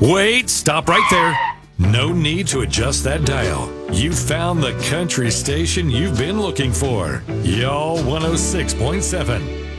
Wait, stop right there. No need to adjust that dial. You found the country station you've been looking for. Y'all 106.7.